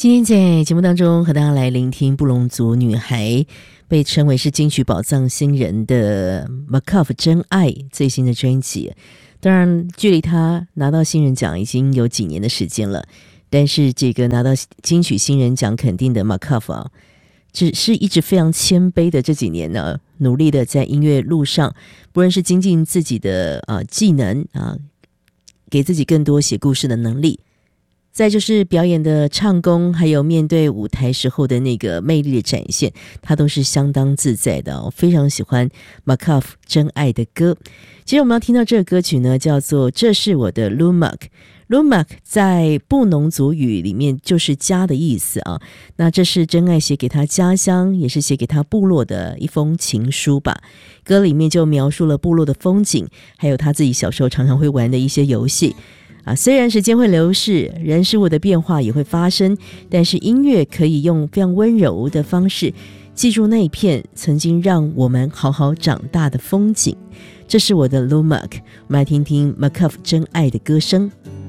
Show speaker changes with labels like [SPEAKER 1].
[SPEAKER 1] 今天在节目当中和大家来聆听布隆族女孩被称为是金曲宝藏新人的 McCuff 真爱最新的专辑。当然距离她拿到新人奖已经有几年的时间了，但是这个拿到金曲新人奖肯定的 McCuff 啊，只是一直非常谦卑的这几年呢，努力的在音乐路上，不论是精进自己的技能啊，给自己更多写故事的能力，再就是表演的唱功，还有面对舞台时候的那个魅力的展现，他都是相当自在的。我非常喜欢 McCuff 真爱的歌。其实我们要听到这个歌曲呢，叫做这是我的 Lumak。Lumak 在布农族语里面就是家的意思啊。那这是真爱写给他家乡，也是写给他部落的一封情书吧。歌里面就描述了部落的风景，还有他自己小时候常常会玩的一些游戏。虽然时间会流逝，人事物的变化也会发生，但是音乐可以用非常温柔的方式记住那一片曾经让我们好好长大的风景。这是我的 Lumak， 我们来听听 McCuff 真爱的歌声。